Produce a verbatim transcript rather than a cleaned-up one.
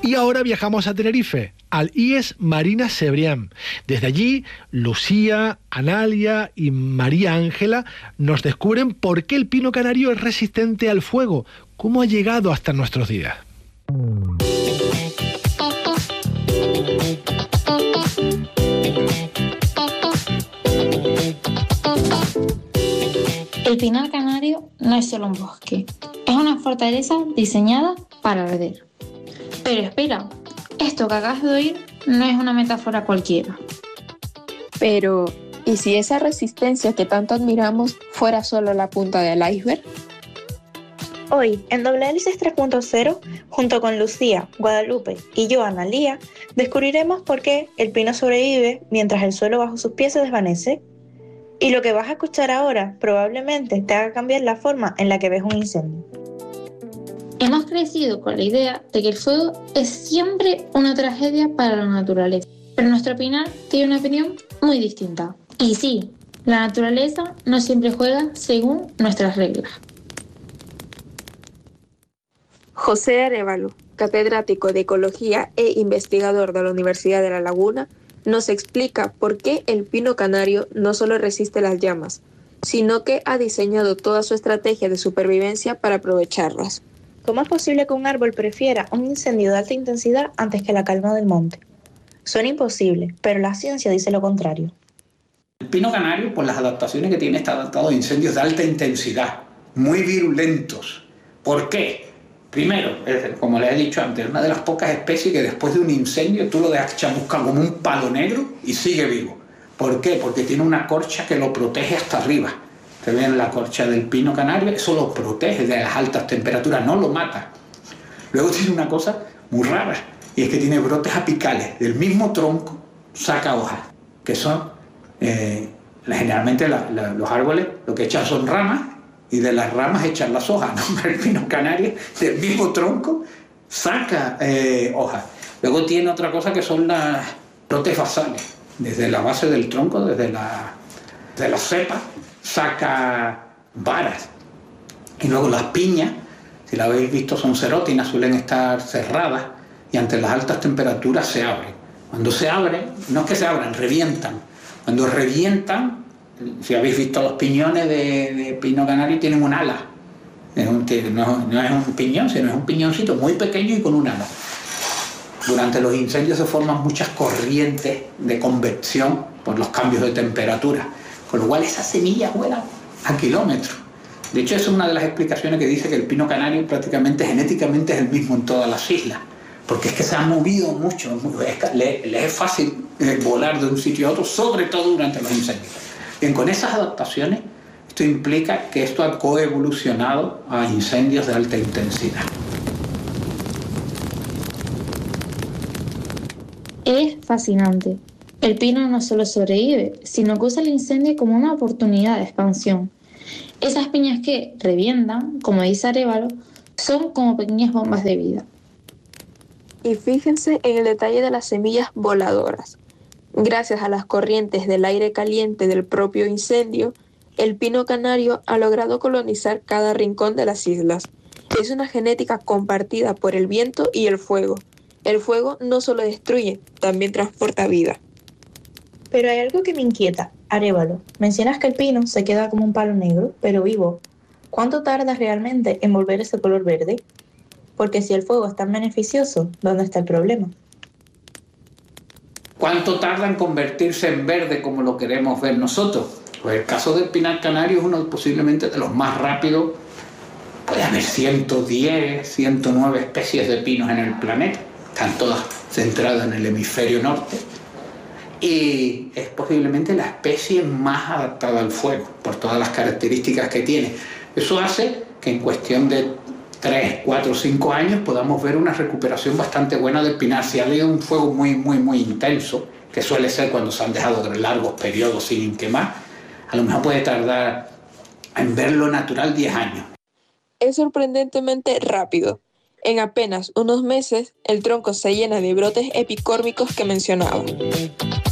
Y ahora viajamos a Tenerife, al I E S Marina Cebrián. Desde allí, Lucía, Analia y María Ángela nos descubren por qué el pino canario es resistente al fuego, cómo ha llegado hasta nuestros días. El pinar canario no es solo un bosque, es una fortaleza diseñada para arder. Pero espera, esto que acabas de oír no es una metáfora cualquiera. Pero, ¿y si esa resistencia que tanto admiramos fuera solo la punta del iceberg? Hoy, en Doble Hélices tres punto cero, junto con Lucía, Guadalupe y yo, Analía, descubriremos por qué el pino sobrevive mientras el suelo bajo sus pies se desvanece. Y lo que vas a escuchar ahora probablemente te haga cambiar la forma en la que ves un incendio. Hemos crecido con la idea de que el fuego es siempre una tragedia para la naturaleza, pero nuestro pinar tiene una opinión muy distinta. Y sí, la naturaleza no siempre juega según nuestras reglas. José Arévalo, catedrático de Ecología e investigador de la Universidad de La Laguna, nos explica por qué el pino canario no solo resiste las llamas, sino que ha diseñado toda su estrategia de supervivencia para aprovecharlas. ¿Cómo es posible que un árbol prefiera un incendio de alta intensidad antes que la calma del monte? Suena imposible, pero la ciencia dice lo contrario. El pino canario, por las adaptaciones que tiene, está adaptado a incendios de alta intensidad, muy virulentos. ¿Por qué? Primero, como les he dicho antes, una de las pocas especies que después de un incendio tú lo dejas chamuscar como un palo negro y sigue vivo. ¿Por qué? Porque tiene una corcha que lo protege hasta arriba. Ustedes ven la corcha del pino canario, eso lo protege de las altas temperaturas, no lo mata. Luego tiene una cosa muy rara, y es que tiene brotes apicales. Del mismo tronco saca hojas, que son, eh, generalmente la, la, los árboles lo que echan son ramas, y de las ramas echan las hojas, ¿no? El pino canario del mismo tronco saca eh, hojas. Luego tiene otra cosa que son las brotes basales, desde la base del tronco, desde la, de la cepa, saca varas. Y luego las piñas, si la habéis visto, son serótinas, suelen estar cerradas y ante las altas temperaturas se abren. Cuando se abren, no es que se abran, revientan. Cuando revientan, si habéis visto los piñones de, de pino canario, tienen un ala. Es un, no, no es un piñón, sino es un piñoncito muy pequeño y con un ala. Durante los incendios se forman muchas corrientes de convección por los cambios de temperatura, con lo cual esas semillas vuelan a kilómetros. De hecho, es una de las explicaciones que dice que el pino canario prácticamente genéticamente es el mismo en todas las islas, porque es que se ha movido mucho, les es fácil volar de un sitio a otro, sobre todo durante los incendios. Bien, con esas adaptaciones, esto implica que esto ha coevolucionado a incendios de alta intensidad. Es fascinante. El pino no solo sobrevive, sino que usa el incendio como una oportunidad de expansión. Esas piñas que revientan, como dice Arévalo, son como pequeñas bombas de vida. Y fíjense en el detalle de las semillas voladoras. Gracias a las corrientes del aire caliente del propio incendio, el pino canario ha logrado colonizar cada rincón de las islas. Es una genética compartida por el viento y el fuego. El fuego no solo destruye, también transporta vida. Pero hay algo que me inquieta, Arévalo. Mencionas que el pino se queda como un palo negro, pero vivo. ¿Cuánto tarda realmente en volver ese color verde? Porque si el fuego es tan beneficioso, ¿dónde está el problema? ¿Cuánto tarda en convertirse en verde como lo queremos ver nosotros? Pues el caso del pinar canario es uno posiblemente de los más rápidos. Puede haber ciento diez, ciento nueve especies de pinos en el planeta. Están todas centradas en el hemisferio norte. Y es posiblemente la especie más adaptada al fuego, por todas las características que tiene. Eso hace que en cuestión de tres, cuatro, cinco años podamos ver una recuperación bastante buena del pinar. Si ha habido un fuego muy, muy, muy intenso, que suele ser cuando se han dejado largos periodos sin quemar, a lo mejor puede tardar en verlo natural diez años. Es sorprendentemente rápido. En apenas unos meses, el tronco se llena de brotes epicórmicos que mencionaba.